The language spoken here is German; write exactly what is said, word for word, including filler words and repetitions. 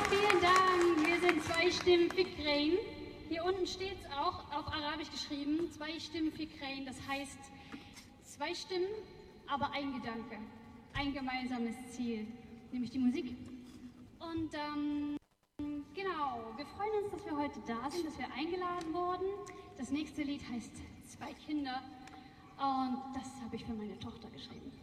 vielen Dank. Wir sind zwei Stimmen Fikrein. Hier unten steht es auch auf Arabisch geschrieben. Zwei Stimmen Fikrein. Das heißt zwei Stimmen, aber ein Gedanke. Ein gemeinsames Ziel, nämlich die Musik. Und ähm, genau, wir freuen uns, dass wir heute da sind, dass wir eingeladen wurden. Das nächste Lied heißt Zwei Kinder und das habe ich für meine Tochter geschrieben.